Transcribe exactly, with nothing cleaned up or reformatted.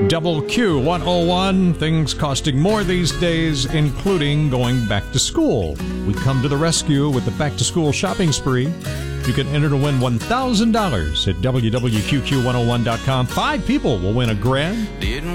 Double Q one oh one, things costing more these days, including going back to school. We come to the rescue with the back-to-school shopping spree. You can enter to win one thousand dollars at W W Q Q one oh one dot com. Five people will win a grand.